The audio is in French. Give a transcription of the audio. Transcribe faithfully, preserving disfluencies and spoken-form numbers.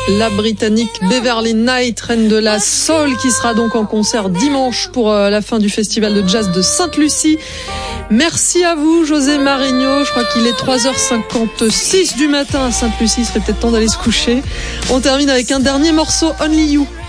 la Britannique Beverly Knight, reine de la soul, qui sera donc en concert dimanche pour la fin du festival de jazz de Sainte-Lucie. Merci à vous, José Marigno. Je crois qu'il est trois heures cinquante-six du matin à Sainte-Lucie. Il serait peut-être temps d'aller se coucher. On termine avec un dernier morceau, Only You.